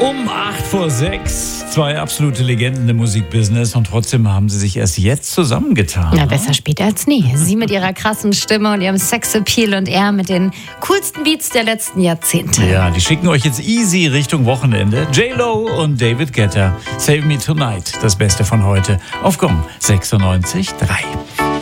Um 5:08. Zwei absolute Legenden im Musikbusiness und trotzdem haben sie sich erst jetzt zusammengetan. Na, besser später als nie. Sie mit ihrer krassen Stimme und ihrem Sexappeal und er mit den coolsten Beats der letzten Jahrzehnte. Ja, die schicken euch jetzt easy Richtung Wochenende. J-Lo und David Guetta. Save Me Tonight, das Beste von heute. Auf Gong 96.3.